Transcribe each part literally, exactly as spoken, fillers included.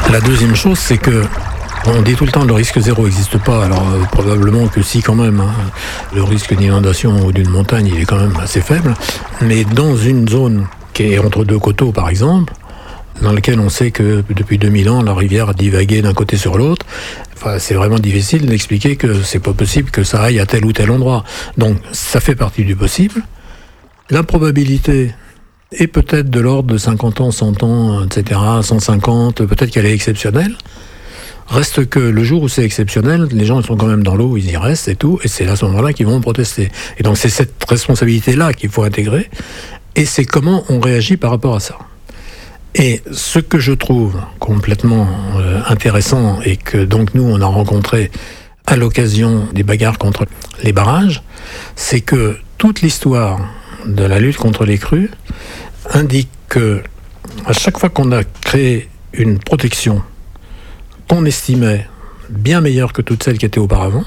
La deuxième chose, c'est que on dit tout le temps que le risque zéro n'existe pas, alors euh, probablement que si quand même, hein. Le risque d'inondation ou d'une montagne, il est quand même assez faible, mais dans une zone qui est entre deux coteaux par exemple, dans laquelle on sait que depuis deux mille ans, la rivière a divagué d'un côté sur l'autre, enfin, c'est vraiment difficile d'expliquer que c'est pas possible que ça aille à tel ou tel endroit. Donc ça fait partie du possible. La probabilité est peut-être de l'ordre de cinquante ans, cent ans, et cetera, cent cinquante, peut-être qu'elle est exceptionnelle. Reste que le jour où c'est exceptionnel, les gens ils sont quand même dans l'eau, ils y restent et tout, et c'est à ce moment-là qu'ils vont protester. Et donc c'est cette responsabilité-là qu'il faut intégrer, et c'est comment on réagit par rapport à ça. Et ce que je trouve complètement euh, intéressant, et que donc nous on a rencontré à l'occasion des bagarres contre les barrages, c'est que toute l'histoire de la lutte contre les crues indique que à chaque fois qu'on a créé une protection qu'on estimait bien meilleure que toutes celles qui étaient auparavant,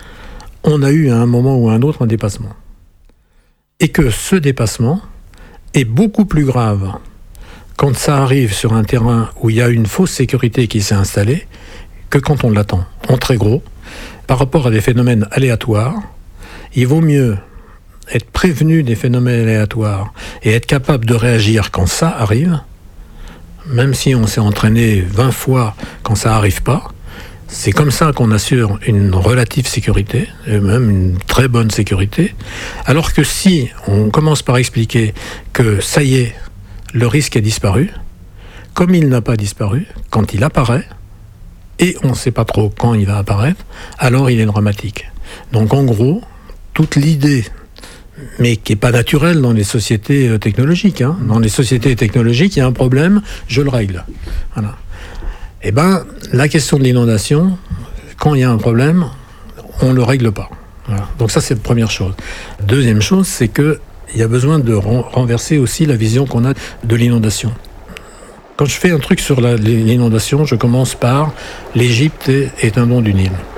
on a eu à un moment ou à un autre un dépassement. Et que ce dépassement est beaucoup plus grave quand ça arrive sur un terrain où il y a une fausse sécurité qui s'est installée que quand on l'attend. En très gros, par rapport à des phénomènes aléatoires, il vaut mieux être prévenu des phénomènes aléatoires et être capable de réagir quand ça arrive, même si on s'est entraîné vingt fois quand ça n'arrive pas. C'est comme ça qu'on assure une relative sécurité, et même une très bonne sécurité. Alors que si on commence par expliquer que ça y est, le risque a disparu, comme il n'a pas disparu, quand il apparaît, et on ne sait pas trop quand il va apparaître, alors il est dramatique. Donc en gros, toute l'idée, mais qui n'est pas naturelle dans les sociétés technologiques, hein. Dans les sociétés technologiques, il y a un problème, je le règle. Voilà. Eh bien, la question de l'inondation, quand il y a un problème, on ne le règle pas. Voilà. Donc ça, c'est la première chose. Deuxième chose, c'est qu'il y a besoin de renverser aussi la vision qu'on a de l'inondation. Quand je fais un truc sur la, l'inondation, je commence par l'Égypte est, est un don d'une île.